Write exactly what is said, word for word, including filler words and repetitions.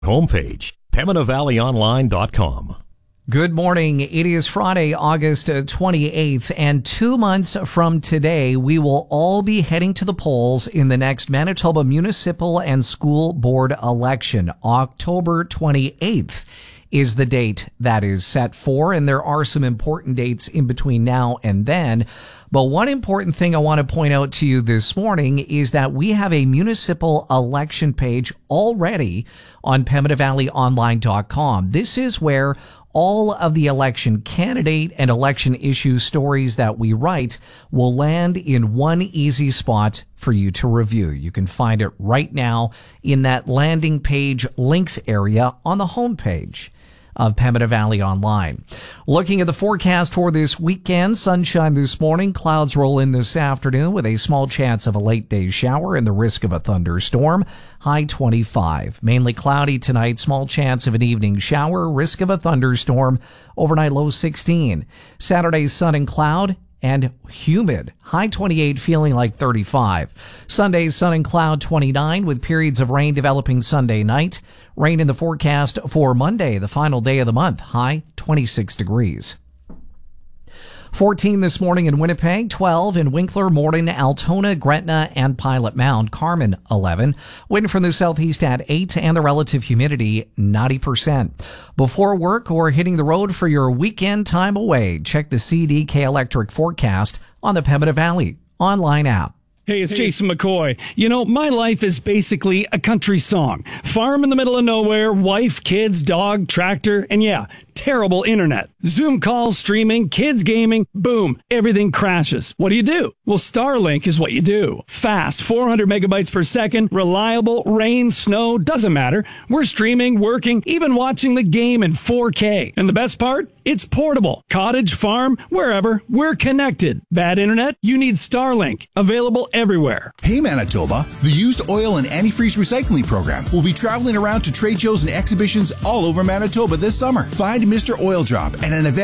Homepage, Pembina Valley Online dot com. Good morning. It is Friday, August twenty-eighth, and two months from today, we will all be heading to the polls in the next Manitoba Municipal and School Board election. October twenty-eighth is the date that is set for, and there are some important dates in between now and then. But one important thing I want to point out to you this morning is that we have a municipal election page already on Pembina Valley Online dot com. This is where all of the election candidate and election issue stories that we write will land in one easy spot for you to review. You can find it right now in that landing page links area on the homepage of Pembina Valley Online. Looking at the forecast for this weekend, sunshine this morning, clouds roll in this afternoon with a small chance of a late day shower and the risk of a thunderstorm. High twenty-five. Mainly cloudy tonight, small chance of an evening shower, risk of a thunderstorm. Overnight low sixteen. Saturday, sun and cloud and humid. High twenty-eight, feeling like thirty-five. Sunday, sun and cloud twenty-nine with periods of rain developing Sunday night. Rain in the forecast for Monday, the final day of the month. High twenty-six degrees. fourteen this morning in Winnipeg, twelve in Winkler, Morden, Altona, Gretna, and Pilot Mound. Carmen, eleven. Wind from the southeast at eight, and the relative humidity, ninety percent. Before work or hitting the road for your weekend time away, check the C D K Electric forecast on the Pembina Valley Online app. Hey, it's Jason McCoy. You know, my life is basically a country song. Farm in the middle of nowhere, wife, kids, dog, tractor, and yeah, terrible internet. Zoom calls, streaming, kids gaming, boom, everything crashes. What do you do? Well, Starlink is what you do. Fast, four hundred megabytes per second, reliable, rain, snow, doesn't matter. We're streaming, working, even watching the game in four K. And the best part? It's portable. Cottage, farm, wherever, we're connected. Bad internet? You need Starlink. Available everywhere. Hey Manitoba, the used oil and antifreeze recycling program will be traveling around to trade shows and exhibitions all over Manitoba this summer. Find Mister Oil Drop at an event